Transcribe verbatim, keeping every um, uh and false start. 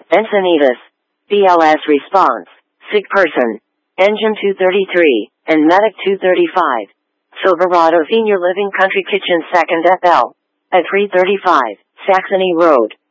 Encinitas, B L S response, sick person, engine two thirty-three, and medic two thirty-five. Silverado Senior Living Country Kitchen second F L, at three thirty-five, Saxony Road.